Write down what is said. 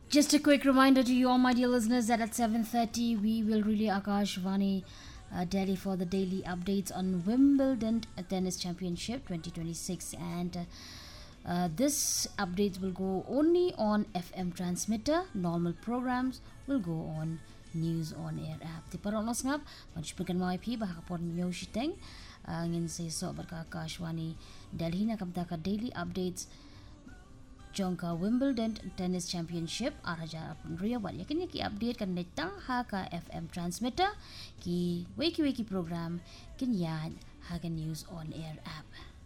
Just a quick reminder to you all, my dear listeners, that at 7:30 we will relay Akashvani Delhi for the daily updates on Wimbledon Tennis Championship 2026, and this updates will go only on FM transmitter. Normal programs will go on News on Air app. Di paronos ngap, mansipagkan mga IP baka po ninyo siteng ngin sa iso barka Akashvani Delhi na kamta ka daily updates Jongka Wimbledon Tennis Championship araja apun ria wal yakin ki update kan netang ha ka FM transmitter ki wiki program kin yan ha ka News on Air app.